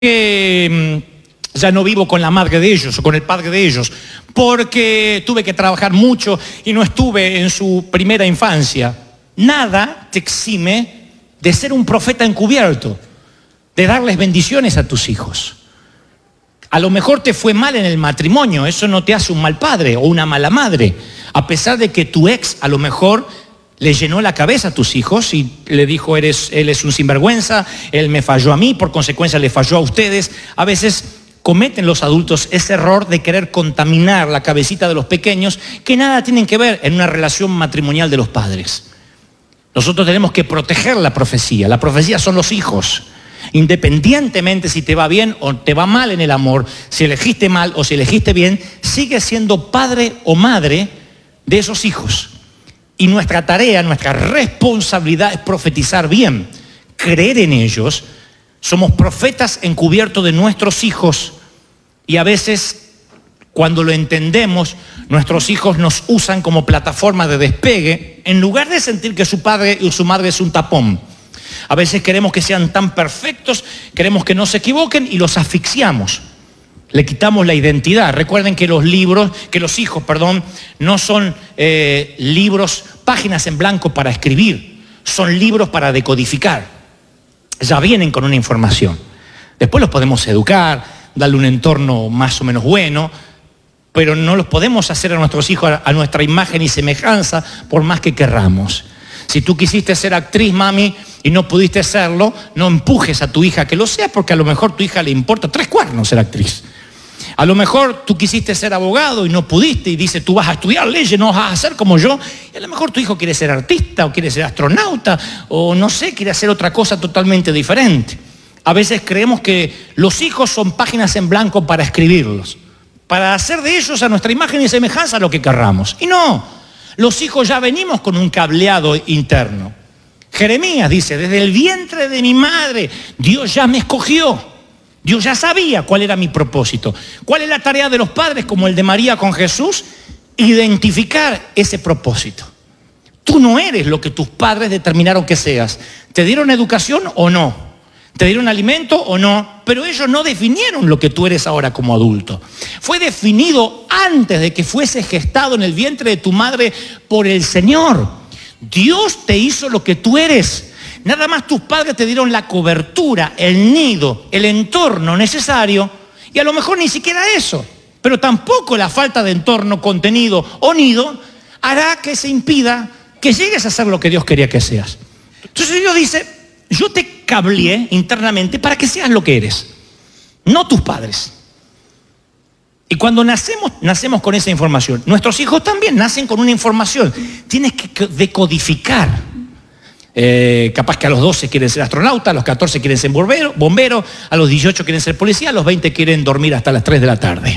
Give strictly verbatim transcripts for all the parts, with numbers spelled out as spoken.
que ya no vivo con la madre de ellos o con el padre de ellos, porque tuve que trabajar mucho y no estuve en su primera infancia. Nada te exime de ser un profeta encubierto, de darles bendiciones a tus hijos. A lo mejor te fue mal en el matrimonio, eso no te hace un mal padre o una mala madre, a pesar de que tu ex a lo mejor le llenó la cabeza a tus hijos y le dijo, eres, él es un sinvergüenza, él me falló a mí, por consecuencia le falló a ustedes. A veces cometen los adultos ese error de querer contaminar la cabecita de los pequeños que nada tienen que ver en una relación matrimonial de los padres. Nosotros tenemos que proteger la profecía. La profecía son los hijos. Independientemente si te va bien o te va mal en el amor, si elegiste mal o si elegiste bien, sigues siendo padre o madre de esos hijos. Y nuestra tarea, nuestra responsabilidad es profetizar bien, creer en ellos. Somos profetas encubiertos de nuestros hijos y a veces, cuando lo entendemos, nuestros hijos nos usan como plataforma de despegue en lugar de sentir que su padre y su madre es un tapón. A veces queremos que sean tan perfectos, queremos que no se equivoquen y los asfixiamos. Le quitamos la identidad. Recuerden que los libros, que los hijos, perdón, no son eh, libros, páginas en blanco para escribir, son libros para decodificar. Ya vienen con una información. Después los podemos educar, darle un entorno más o menos bueno, pero no los podemos hacer a nuestros hijos a, a nuestra imagen y semejanza por más que querramos. Si tú quisiste ser actriz, mami, y no pudiste serlo, no empujes a tu hija que lo sea, porque a lo mejor a tu hija le importa tres cuernos ser actriz. A lo mejor tú quisiste ser abogado y no pudiste y dice, tú vas a estudiar leyes, no vas a ser como yo. Y a lo mejor tu hijo quiere ser artista o quiere ser astronauta o no sé, quiere hacer otra cosa totalmente diferente. A veces creemos que los hijos son páginas en blanco para escribirlos, para hacer de ellos a nuestra imagen y semejanza lo que querramos. Y no, los hijos ya venimos con un cableado interno. Jeremías dice, desde el vientre de mi madre, Dios ya me escogió. Dios ya sabía cuál era mi propósito. ¿Cuál es la tarea de los padres, como el de María con Jesús? Identificar ese propósito. Tú no eres lo que tus padres determinaron que seas. ¿Te dieron educación o no? ¿Te dieron alimento o no? Pero ellos no definieron lo que tú eres ahora como adulto. Fue definido antes de que fuese gestado en el vientre de tu madre por el Señor. Dios te hizo lo que tú eres. Nada más tus padres te dieron la cobertura, el nido, el entorno necesario y a lo mejor ni siquiera eso. Pero tampoco la falta de entorno, contenido o nido hará que se impida que llegues a ser lo que Dios quería que seas. Entonces Dios dice, yo te cableé internamente para que seas lo que eres, no tus padres. Y cuando nacemos, nacemos con esa información. Nuestros hijos también nacen con una información. Tienes que decodificar. Eh, capaz que a los doce quieren ser astronauta, a los catorce quieren ser bombero, bombero, a los dieciocho quieren ser policía, a los veinte quieren dormir hasta las tres de la tarde.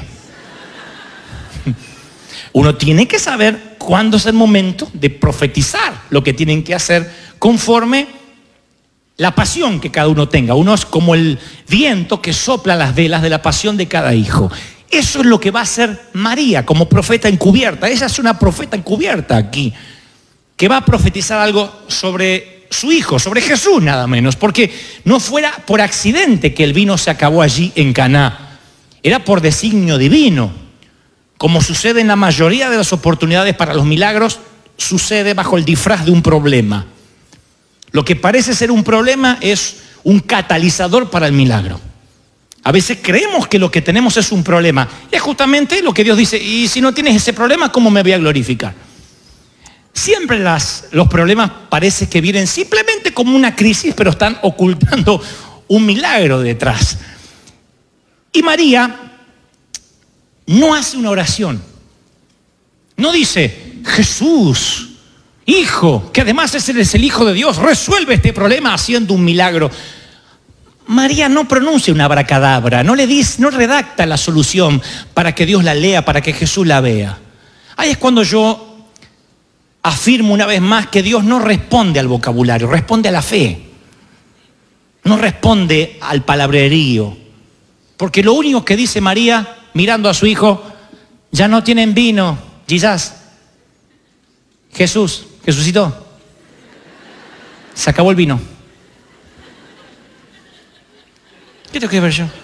Uno tiene que saber cuándo es el momento de profetizar lo que tienen que hacer conforme la pasión que cada uno tenga. Uno es como el viento que sopla las velas de la pasión de cada hijo. Eso es lo que va a hacer María como profeta encubierta. Ella es una profeta encubierta aquí, que va a profetizar algo sobre su hijo, sobre Jesús nada menos, porque no fuera por accidente que el vino se acabó allí en Caná, era por designio divino. Como sucede en la mayoría de las oportunidades para los milagros, sucede bajo el disfraz de un problema. Lo que parece ser un problema es un catalizador para el milagro. A veces creemos que lo que tenemos es un problema, y es justamente lo que Dios dice, y si no tienes ese problema, ¿cómo me voy a glorificar? Siempre las, los problemas parece que vienen simplemente como una crisis, pero están ocultando un milagro detrás. Y María no hace una oración. No dice, Jesús, Hijo, que además ese es el Hijo de Dios, resuelve este problema haciendo un milagro. María no pronuncia una abracadabra, no le dice, no redacta la solución para que Dios la lea, para que Jesús la vea. Ahí es cuando yo afirmo una vez más que Dios no responde al vocabulario, responde a la fe. No responde al palabrerío. Porque lo único que dice María, mirando a su hijo, ya no tienen vino, quizás. Jesús, Jesucito, se acabó el vino. ¿Qué tengo que ver yo?